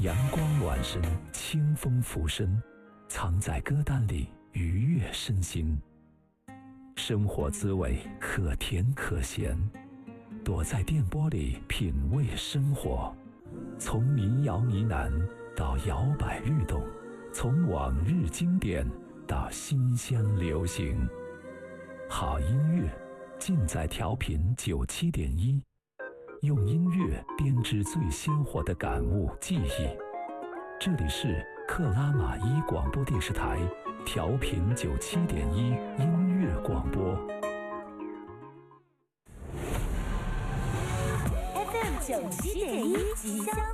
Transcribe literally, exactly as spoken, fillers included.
阳光暖身，清风拂身，藏在歌单里愉悦身心。生活滋味可甜可咸，躲在电波里品味生活。从民谣呢喃到摇摆律动，从往日经典到新鲜流行，好音乐尽在调频九七点一，用音乐编织最鲜活的感悟记忆。这里是克拉玛依广播电视台调频九七点一音乐广播 F M 九七点一吉祥。